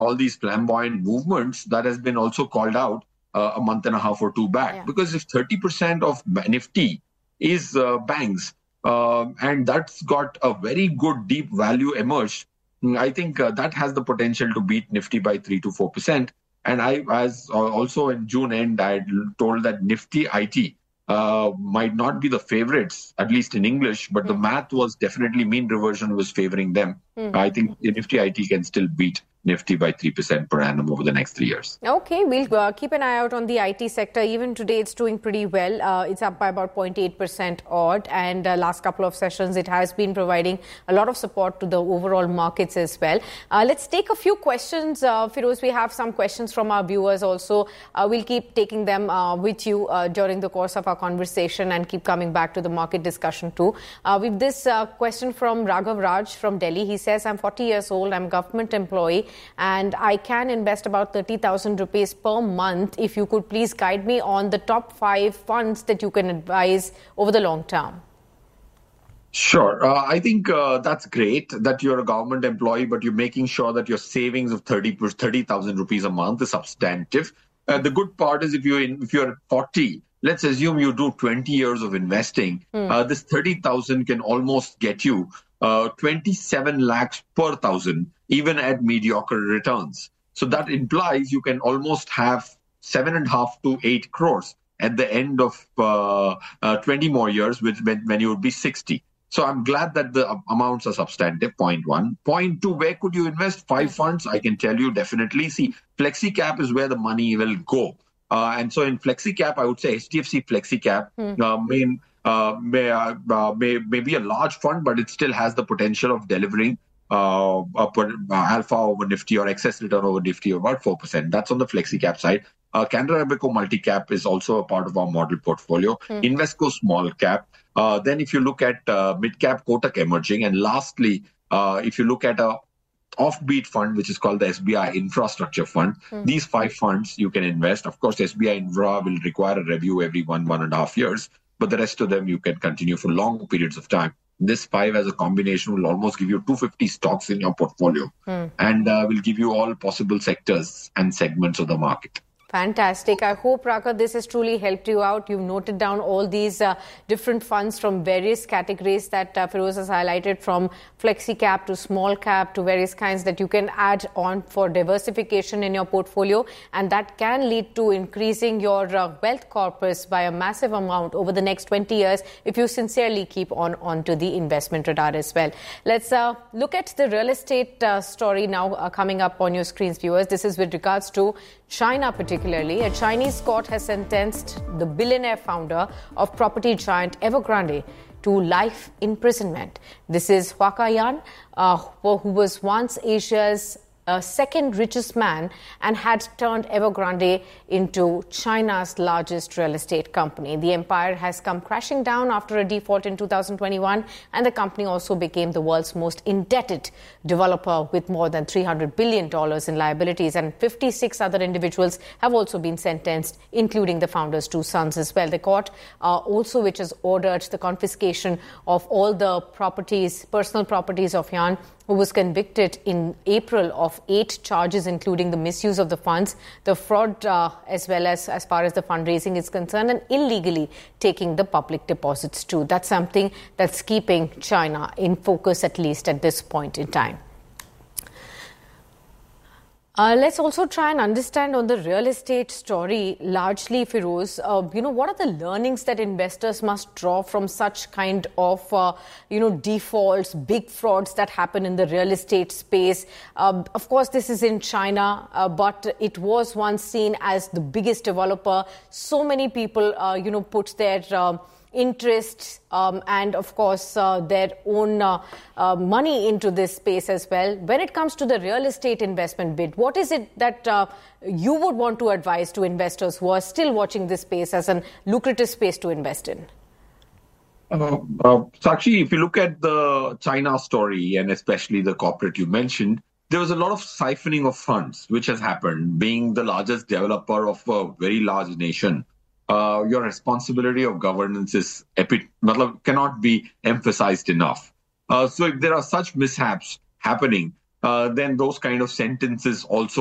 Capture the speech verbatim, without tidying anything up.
all these flamboyant movements that has been also called out uh, a month and a half or two back. Yeah. Because if thirty percent of Nifty is uh, banks, uh, and that's got a very good deep value emerged, I think uh, that has the potential to beat Nifty by three to four percent. And I, as uh, also in June end, I had told that Nifty I T uh, might not be the favorites, at least in English, but mm. the math was definitely mean reversion was favoring them. Mm. I think Nifty I T can still beat Nifty by three percent per annum over the next three years. Okay, we'll uh, keep an eye out on the I T sector. Even today, it's doing pretty well. Uh, it's up by about zero point eight percent odd. And uh, last couple of sessions, it has been providing a lot of support to the overall markets as well. Uh, let's take a few questions. Uh, Feroze, we have some questions from our viewers also. Uh, we'll keep taking them uh, with you uh, during the course of our conversation and keep coming back to the market discussion too. Uh, with this uh, question from Raghav Raj from Delhi, he says, I'm forty years old, I'm a government employee, and I can invest about thirty thousand rupees per month. If you could please guide me on the top five funds that you can advise over the long term. Sure. Uh, I think uh, that's great that you're a government employee, but you're making sure that your savings of thirty thousand rupees a month is substantive. Uh, the good part is if you're, in, if you're forty, let's assume you do twenty years of investing, mm. uh, this thirty thousand can almost get you uh, twenty-seven lakhs per thousand, even at mediocre returns. So that implies you can almost have seven and a half to eight crores at the end of uh, uh, twenty more years, which when, when you would be sixty. So I'm glad that the amounts are substantive, point one. Point two, where could you invest? Five funds, I can tell you definitely. See, FlexiCap is where the money will go. Uh, and so in FlexiCap, I would say H D F C FlexiCap hmm. uh, may, uh, may, uh, may, may be a large fund, but it still has the potential of delivering uh, upper, uh, alpha over Nifty or excess return over Nifty of about four percent. That's on the FlexiCap side. Uh, Canara Robeco Multi-Cap is also a part of our model portfolio. Hmm. Invesco Small Cap. Uh, then if you look at uh, mid-cap Kotak Emerging. And lastly, uh, if you look at a offbeat fund, which is called the S B I Infrastructure Fund, mm. these five funds you can invest. Of course, S B I Infra will require a review every one, one and a half years, but the rest of them you can continue for long periods of time. This five as a combination will almost give you two hundred fifty stocks in your portfolio mm. and uh, will give you all possible sectors and segments of the market. Fantastic. I hope, Raka, this has truly helped you out. You've noted down all these uh, different funds from various categories that uh, Feroze has highlighted, from FlexiCap to small cap to various kinds that you can add on for diversification in your portfolio. And that can lead to increasing your uh, wealth corpus by a massive amount over the next twenty years if you sincerely keep on onto the investment radar as well. Let's uh, look at the real estate uh, story now uh, coming up on your screens, viewers. This is with regards to China particularly. A Chinese court has sentenced the billionaire founder of property giant Evergrande to life imprisonment. This is Hua Yan, uh, who was once Asia's uh, second richest man and had turned Evergrande into China's largest real estate company. The empire has come crashing down after a default in two thousand twenty-one, and the company also became the world's most indebted developer with more than three hundred billion dollars in liabilities, and fifty-six other individuals have also been sentenced, including the founder's two sons as well. The court uh, also, which has ordered the confiscation of all the properties, personal properties of Yan, who was convicted in April of eight charges, including the misuse of the funds, the fraud, uh, as well as as far as the fundraising is concerned, and illegally taking the public deposits too. That's something that's keeping China in focus, at least at this point in time. Uh, let's also try and understand on the real estate story, largely, Feroze, uh, you know, what are the learnings that investors must draw from such kind of, uh, you know, defaults, big frauds that happen in the real estate space? Uh, of course, this is in China, uh, but it was once seen as the biggest developer. So many people, uh, you know, put their Uh, interests um, and, of course, uh, their own uh, uh, money into this space as well. When it comes to the real estate investment bit, what is it that uh, you would want to advise to investors who are still watching this space as a lucrative space to invest in? Uh, uh, Sakshi, if you look at the China story, and especially the corporate you mentioned, there was a lot of siphoning of funds, which has happened. Being the largest developer of a very large nation, Uh, your responsibility of governance is epi- cannot be emphasized enough. Uh, so if there are such mishaps happening, uh, then those kind of sentences also